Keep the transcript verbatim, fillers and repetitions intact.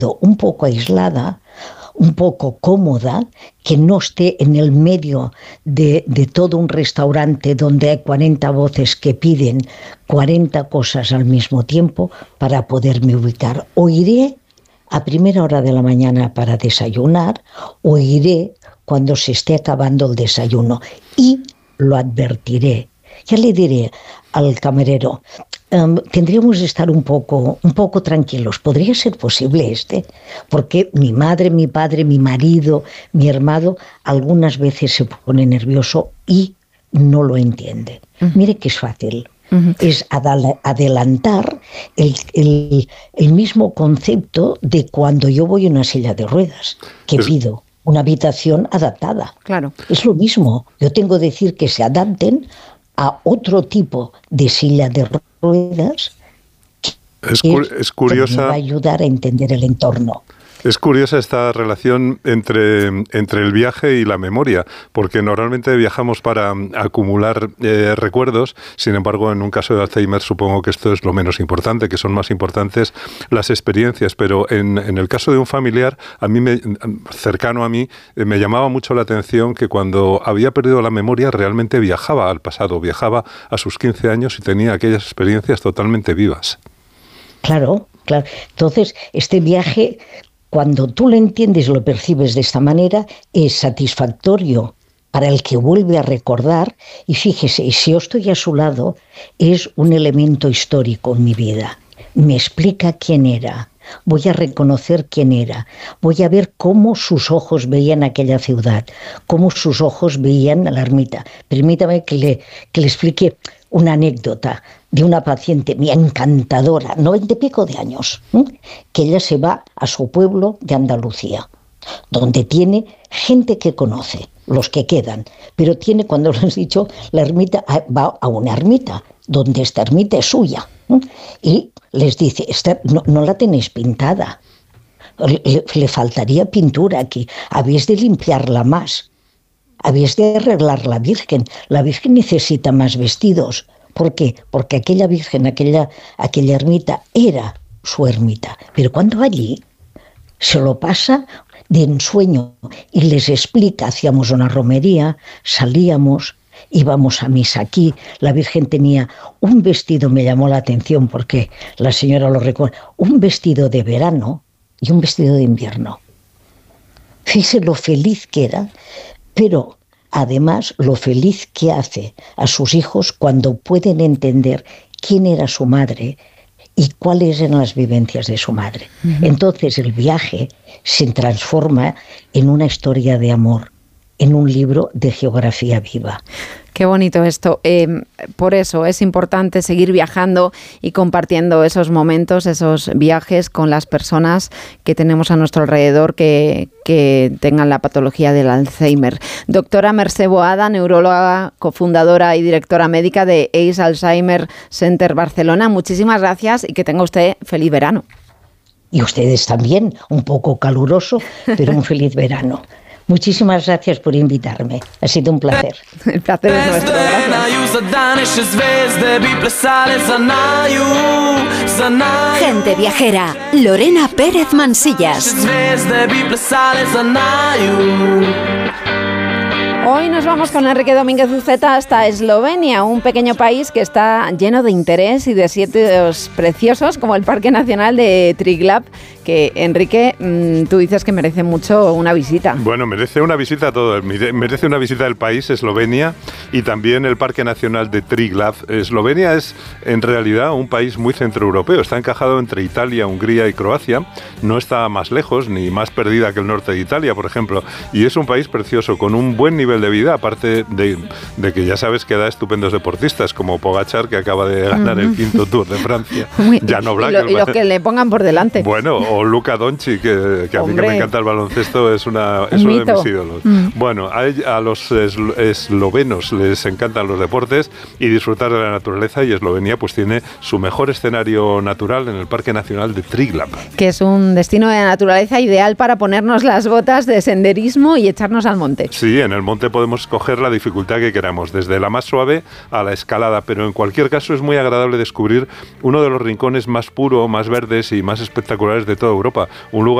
un poco aislada, un poco cómoda, que no esté en el medio de, de todo un restaurante donde hay cuarenta voces que piden cuarenta cosas al mismo tiempo para poderme ubicar. O iré a primera hora de la mañana para desayunar, o iré cuando se esté acabando el desayuno y lo advertiré. Ya le diré al camarero, um, tendríamos que estar un poco, un poco tranquilos. ¿Podría ser posible este? Porque mi madre, mi padre, mi marido, mi hermano, algunas veces se pone nervioso y no lo entiende. Uh-huh. Mire que es fácil. Uh-huh. Es adal- adelantar el, el, el mismo concepto de cuando yo voy en una silla de ruedas, que es... pido una habitación adaptada. Claro. Es lo mismo. Yo tengo que decir que se adapten a otro tipo de silla de ruedas que es, cu- es curiosa, que me va a ayudar a entender el entorno. Es curiosa esta relación entre, entre el viaje y la memoria, porque normalmente viajamos para acumular eh, recuerdos, sin embargo, en un caso de Alzheimer supongo que esto es lo menos importante, que son más importantes las experiencias, pero en, en el caso de un familiar, a mí me, cercano a mí, eh, me llamaba mucho la atención que cuando había perdido la memoria realmente viajaba al pasado, viajaba a sus quince años y tenía aquellas experiencias totalmente vivas. Claro, claro. Entonces, este viaje, cuando tú lo entiendes y lo percibes de esta manera, es satisfactorio para el que vuelve a recordar. Y fíjese, si yo estoy a su lado, es un elemento histórico en mi vida. Me explica quién era, voy a reconocer quién era, voy a ver cómo sus ojos veían aquella ciudad, cómo sus ojos veían la ermita. Permítame que le, que le explique una anécdota de una paciente mía encantadora, noventa y pico de años, ¿eh? que ella se va a su pueblo de Andalucía, donde tiene gente que conoce, los que quedan, pero tiene, cuando les he dicho, la ermita, va a una ermita, donde esta ermita es suya, ¿eh? y les dice, esta, no, no la tenéis pintada, le, le faltaría pintura aquí, habéis de limpiarla más. Habéis de arreglar la Virgen. La Virgen necesita más vestidos. ¿Por qué? Porque aquella Virgen, aquella, aquella ermita, era su ermita. Pero cuando allí se lo pasa de ensueño y les explica, hacíamos una romería, salíamos, íbamos a misa aquí, la Virgen tenía un vestido, me llamó la atención porque la señora lo recuerda, un vestido de verano y un vestido de invierno. Fíjese lo feliz que era, pero además lo feliz que hace a sus hijos cuando pueden entender quién era su madre y cuáles eran las vivencias de su madre. Uh-huh. Entonces el viaje se transforma en una historia de amor, en un libro de geografía viva. Qué bonito esto. Eh, por eso es importante seguir viajando y compartiendo esos momentos, esos viajes con las personas que tenemos a nuestro alrededor que, que tengan la patología del Alzheimer. Doctora Mercè Boada, neuróloga, cofundadora y directora médica de A C E Alzheimer Center Barcelona, muchísimas gracias y que tenga usted feliz verano. Y ustedes también, un poco caluroso, pero un feliz verano. Muchísimas gracias por invitarme. Ha sido un placer. El placer es nuestro. Gracias. Gente viajera. Lorena Pérez Mansillas. Hoy nos vamos con Enrique Domínguez Uceta hasta Eslovenia, un pequeño país que está lleno de interés y de sitios preciosos como el Parque Nacional de Triglav, que Enrique, mmm, tú dices que merece mucho una visita. Bueno, merece una visita todo, merece una visita del país, Eslovenia, y también el Parque Nacional de Triglav. Eslovenia es en realidad un país muy centroeuropeo, está encajado entre Italia, Hungría y Croacia, no está más lejos ni más perdida que el norte de Italia, por ejemplo, y es un país precioso, con un buen nivel de vida, aparte de, de que ya sabes que da estupendos deportistas, como Pogačar, que acaba de ganar uh-huh. el quinto Tour de Francia. Ya no Black, y, lo, y los que le pongan por delante. Bueno, o Luka Doncic, que, que a mí que me encanta el baloncesto, es, una, es un uno mito. de mis ídolos. Mm. Bueno, a, a los eslo, eslovenos les encantan los deportes y disfrutar de la naturaleza, y Eslovenia pues tiene su mejor escenario natural en el Parque Nacional de Triglav, que es un destino de naturaleza ideal para ponernos las botas de senderismo y echarnos al monte. Sí, en el monte podemos escoger la dificultad que queramos, desde la más suave a la escalada, pero en cualquier caso es muy agradable descubrir uno de los rincones más puros, más verdes y más espectaculares de toda Europa, un lugar